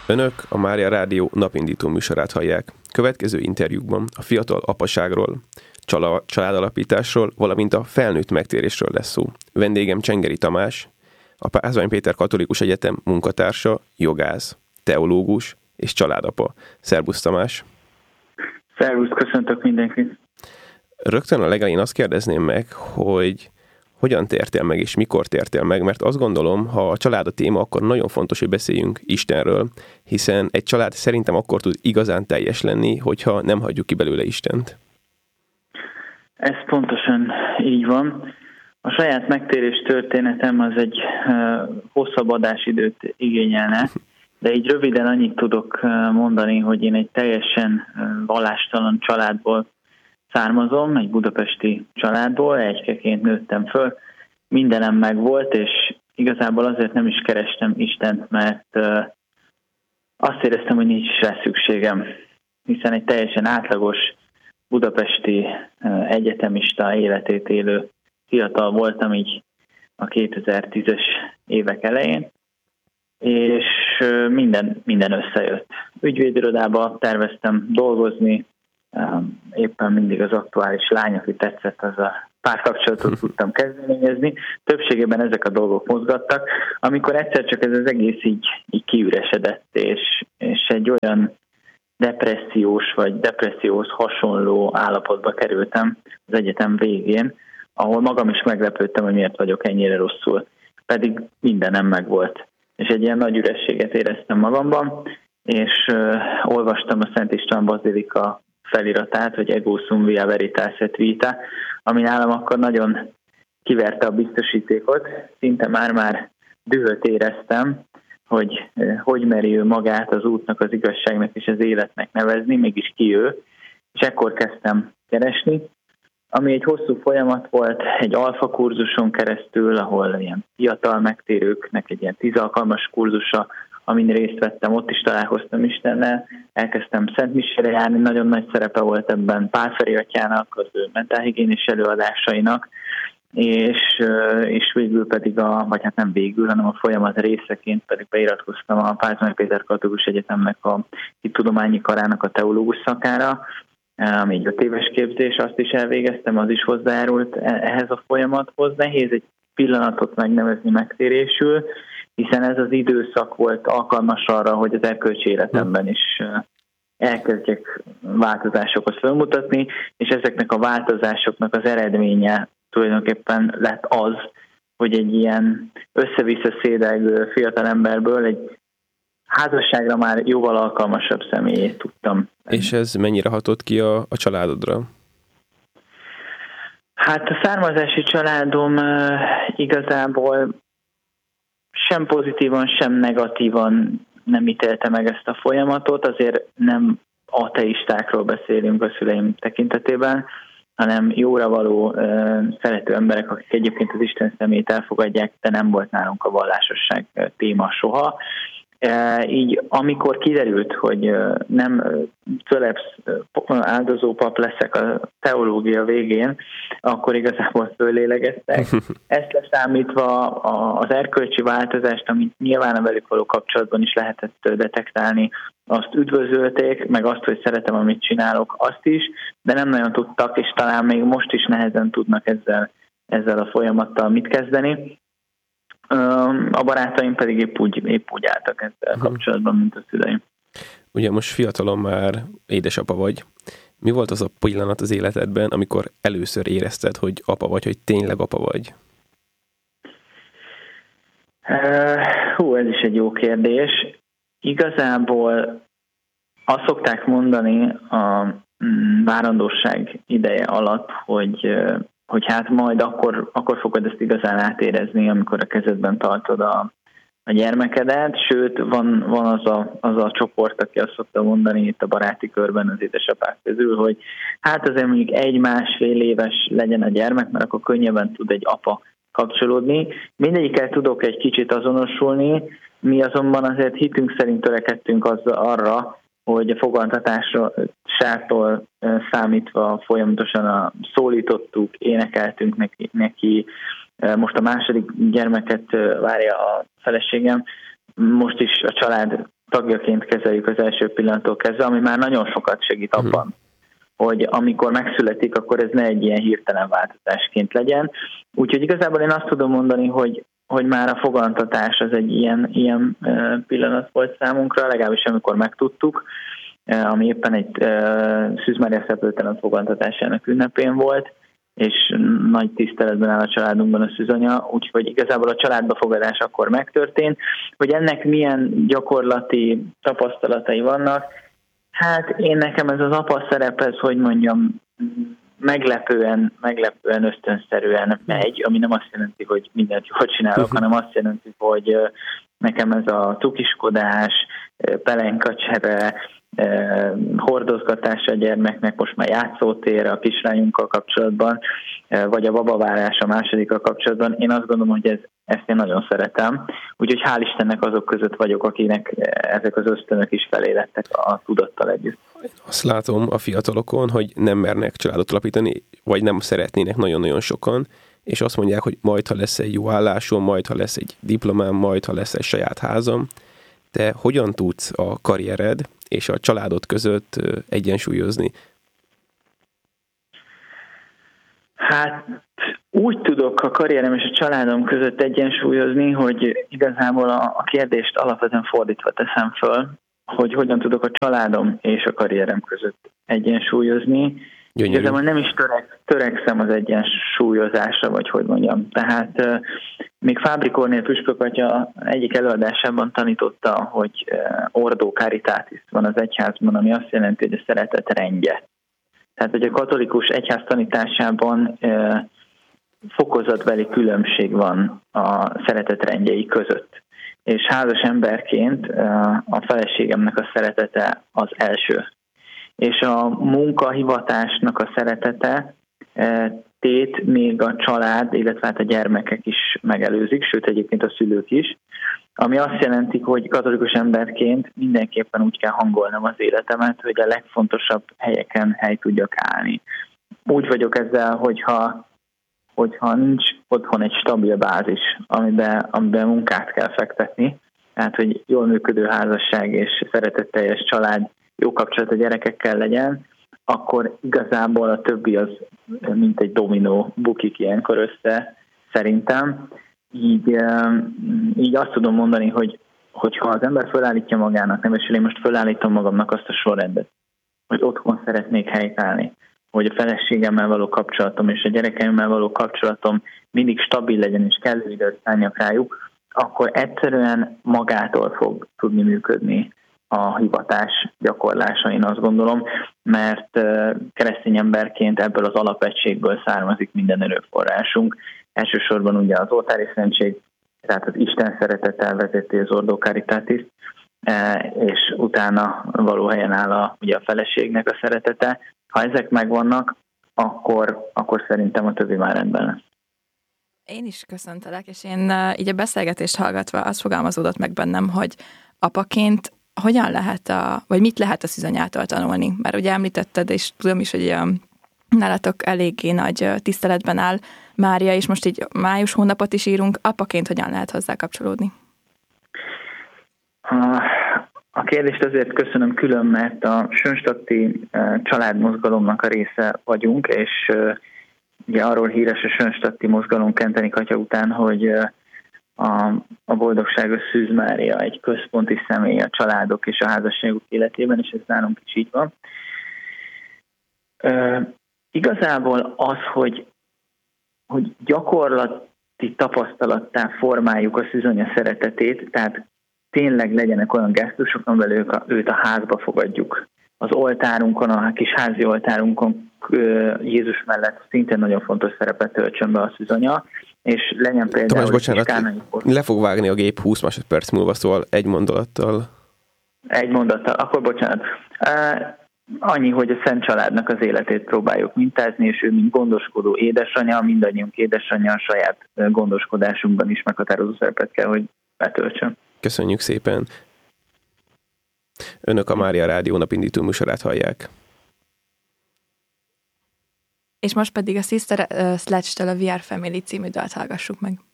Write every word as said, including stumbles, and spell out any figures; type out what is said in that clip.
Önök a Mária Rádió napindító műsorát hallják. Következő interjúkban a fiatal apaságról, család, családalapításról, valamint a felnőtt megtérésről lesz szó. Vendégem Csengeri Tamás, a Pázmány Péter Katolikus Egyetem munkatársa, jogász, teológus és családapa. Szerbusz Tamás! Szervusz, köszöntök mindenkit! Rögtön a legelején azt kérdezném meg, hogy hogyan tértél meg, és mikor tértél meg, mert azt gondolom, ha a család a téma, akkor nagyon fontos, hogy beszéljünk Istenről, hiszen egy család szerintem akkor tud igazán teljes lenni, hogyha nem hagyjuk ki belőle Istent. Ez pontosan így van. A saját megtérés történetem az egy uh, hosszabb adásidőt igényelne, de így röviden annyit tudok mondani, hogy én egy teljesen vallástalan családból származom, egy budapesti családból, egykeként nőttem föl, mindenem megvolt, és igazából azért nem is kerestem Istent, mert uh, azt éreztem, hogy nincs is rá szükségem, hiszen egy teljesen átlagos budapesti uh, egyetemista életét élő fiatal voltam így a kétezer-tízes évek elején, és uh, minden, minden összejött. Ügyvédirodába terveztem dolgozni, éppen mindig az aktuális lány, aki tetszett, az a párkapcsolatot tudtam kezdeményezni. Többségében ezek a dolgok mozgattak, amikor egyszer csak ez az egész így, így kiüresedett, és, és egy olyan depressziós vagy depresszióhoz hasonló állapotba kerültem az egyetem végén, ahol magam is meglepődtem, hogy miért vagyok ennyire rosszul, pedig mindenem megvolt. És egy ilyen nagy ürességet éreztem magamban, és uh, olvastam a Szent István Bazilika feliratát, hogy Ego sum via veritas et vita, ami nálam akkor nagyon kiverte a biztosítékot. Szinte már-már dühöt éreztem, hogy hogy meri ő magát az útnak, az igazságnak és az életnek nevezni, mégis ki ő. És ekkor kezdtem keresni, ami egy hosszú folyamat volt, egy alfa kurzuson keresztül, ahol ilyen fiatal megtérőknek egy ilyen tíz alkalmas kurzusa, amin részt vettem, ott is találkoztam Istennel, elkezdtem Szent Misére járni, nagyon nagy szerepe volt ebben Pál Feri atyának, az ő mentálhigiénis előadásainak, és, és végül pedig, a, vagy hát nem végül, hanem a folyamat részeként pedig beiratkoztam a Pázmány Péter Katolikus Egyetemnek a hittudományi karának a teológus szakára, ami egy öt éves képzés, azt is elvégeztem, az is hozzájárult ehhez a folyamathoz. Nehéz egy pillanatot megnevezni megtérésül, hiszen ez az időszak volt alkalmas arra, hogy az erkölcsi életemben is elkezdjek változásokat felmutatni, és ezeknek a változásoknak az eredménye tulajdonképpen lett az, hogy egy ilyen össze-vissza szédelgő fiatal emberből egy házasságra már jóval alkalmasabb személyét tudtam. És ez mennyire hatott ki a, a családodra? Hát a származási családom uh, igazából sem pozitívan, sem negatívan nem ítélte meg ezt a folyamatot, azért nem ateistákról beszélünk a szüleim tekintetében, hanem jóra való, szerető emberek, akik egyébként az Isten személyét elfogadják, de nem volt nálunk a vallásosság téma soha. Így amikor kiderült, hogy nem Cölebsz áldozópap leszek a teológia végén, akkor igazából föllélegeztek. Ezt leszámítva az erkölcsi változást, amit nyilván a velük való kapcsolatban is lehetett detektálni, azt üdvözölték, meg azt, hogy szeretem, amit csinálok, azt is, de nem nagyon tudtak, és talán még most is nehezen tudnak ezzel, ezzel a folyamattal mit kezdeni. A barátaim pedig épp úgy, épp úgy álltak ezzel kapcsolatban, mint a szüleim. Ugye most fiatalon már édesapa vagy. Mi volt az a pillanat az életedben, amikor először érezted, hogy apa vagy, hogy tényleg apa vagy? Hú, ez is egy jó kérdés. Igazából azt szokták mondani a várandóság ideje alatt, hogy hogy hát majd akkor, akkor fogod ezt igazán átérezni, amikor a kezedben tartod a, a gyermekedet, sőt, van, van az, a, az a csoport, aki azt szokta mondani itt a baráti körben az édesapák közül, hogy hát azért mondjuk egy-másfél éves legyen a gyermek, mert akkor könnyebben tud egy apa kapcsolódni. Mindegyikkel tudok egy kicsit azonosulni, mi azonban azért hitünk szerint törekedtünk az, arra, hogy a fogantatásától számítva folyamatosan a szólítottuk, énekeltünk neki, neki. Most a második gyermeket várja a feleségem. Most is a család tagjaként kezeljük az első pillanattól kezdve, ami már nagyon sokat segít abban, hmm. hogy amikor megszületik, akkor ez ne egy ilyen hirtelen változásként legyen. Úgyhogy igazából én azt tudom mondani, hogy, hogy már a fogantatás az egy ilyen, ilyen pillanat volt számunkra, legalábbis amikor megtudtuk, ami éppen egy Szűz Mária Szeplőtelen fogantatásának ünnepén volt, és nagy tiszteletben áll a családunkban a szűzanya, úgyhogy igazából a családbefogadás akkor megtörtént. Hogy ennek milyen gyakorlati tapasztalatai vannak, hát én nekem ez az apa szerep, ez, hogy mondjam, meglepően, meglepően ösztönszerűen megy, ami nem azt jelenti, hogy mindent jól csinálok, hanem azt jelenti, hogy nekem ez a cukiskodás, pelenkacsere, hordozgatása a gyermeknek, most már játszótér a kislányunkkal kapcsolatban, vagy a babavárás a másodikkal kapcsolatban. Én azt gondolom, hogy ez, ezt én nagyon szeretem. Úgyhogy hál' Istennek azok között vagyok, akinek ezek az ösztönök is felélettek a tudattal együtt. Azt látom a fiatalokon, hogy nem mernek családot alapítani, vagy nem szeretnének nagyon-nagyon sokan, és azt mondják, hogy majd, ha lesz egy jó állásom, majd, ha lesz egy diplomám, majd, ha lesz egy saját házam. Te hogyan tudsz a karriered és a családod között egyensúlyozni? Hát úgy tudok a karrierem és a családom között egyensúlyozni, hogy igazából a, a kérdést alapvetően fordítva teszem föl, hogy hogyan tudok a családom és a karrierem között egyensúlyozni. Gyönyörű. Igazából nem is törek, törekszem az egyensúlyozásra, vagy hogy mondjam. Tehát euh, még Fábri Kornél püspök atya egyik előadásában tanította, hogy euh, ordo caritatis van az egyházban, ami azt jelenti, hogy a szeretet rendje. Tehát, hogy a katolikus egyház tanításában euh, fokozatbeli különbség van a szeretet rendjei között. És házas emberként euh, a feleségemnek a szeretete az első. És a munkahivatásnak a szeretete tét még a család, illetve hát a gyermekek is megelőzik, sőt egyébként a szülők is, ami azt jelenti, hogy katolikus emberként mindenképpen úgy kell hangolnom az életemet, hogy a legfontosabb helyeken hely tudjak állni. Úgy vagyok ezzel, hogyha, hogyha nincs otthon egy stabil bázis, amiben, amiben munkát kell fektetni, tehát hogy jól működő házasság és szeretetteljes család, jó kapcsolat a gyerekekkel legyen, akkor igazából a többi az mint egy dominó bukik ilyenkor össze, szerintem. Így, így azt tudom mondani, hogy hogyha az ember fölállítja magának, nem, és én most fölállítom magamnak azt a sorrendet, hogy otthon szeretnék helytállni, hogy a feleségemmel való kapcsolatom és a gyerekeimmel való kapcsolatom mindig stabil legyen és kellő időt szálljak rájuk, akkor egyszerűen magától fog tudni működni a hivatás gyakorlása, én azt gondolom, mert keresztény emberként ebből az alapegységből származik minden erőforrásunk. Elsősorban ugye az oltári szentség, tehát az Isten szeretettel vezeti az ordo caritatis, és utána való helyen áll a, ugye a feleségnek a szeretete. Ha ezek megvannak, akkor, akkor szerintem a többi már rendben lesz. Én is köszöntelek, és én így a beszélgetést hallgatva azt fogalmazódott meg bennem, hogy apaként hogyan lehet, a, vagy mit lehet a szűzanyától tanulni? Mert ugye említetted, és tudom is, hogy nálatok eléggé nagy tiszteletben áll Mária, és most így május hónapot is írunk. Apaként hogyan lehet hozzá kapcsolódni? A, a kérdést azért köszönöm külön, mert a Sönstadti családmozgalomnak a része vagyunk, és ugye arról híres a Sönstadti mozgalom Kentenik atya után, hogy A, a boldogságos Szűz Mária egy központi személy a családok és a házasságok életében, és ez nálunk is így van. E, igazából az, hogy, hogy gyakorlati tapasztalattá formáljuk a szűzanya szeretetét, tehát tényleg legyenek olyan gesztusok, amivel ők a, őt a házba fogadjuk. Az oltárunkon, a kis házi oltárunkon Jézus mellett szintén nagyon fontos szerepet töltsön be a szűzanya, és legyen például... Tamás, bocsánat, le fog vágni a gép húsz másodperc múlva, szóval egy mondattal. Egy mondattal, akkor bocsánat. Uh, annyi, hogy a Szent Családnak az életét próbáljuk mintázni, és ő mint gondoskodó édesanyja, mindannyiunk édesanyja a saját gondoskodásunkban is meghatározó szerepet kell, hogy betöltsön. Köszönjük szépen. Önök a Mária Rádió napindító műsorát hallják. És most pedig a Sister Sledge-től a We Are Family című dalt hallgassuk meg.